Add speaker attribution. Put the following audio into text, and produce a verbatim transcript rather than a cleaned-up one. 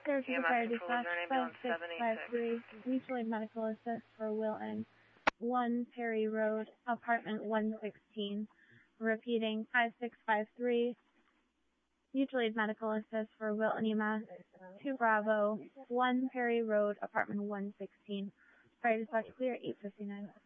Speaker 1: Saratoga
Speaker 2: E M S
Speaker 1: Fire
Speaker 2: control, is
Speaker 1: Dispatch
Speaker 2: there an
Speaker 1: five
Speaker 2: ambulance
Speaker 1: six
Speaker 2: seven
Speaker 1: five
Speaker 2: eight six?
Speaker 1: three, mutual aid medical assist for Wilton, one Perry Road, apartment one sixteen. Repeating, five six five three, mutual aid medical assist for Wilton E M S, two Bravo, one Perry Road, apartment one sixteen. Fire Dispatch clear, eight fifty-nine.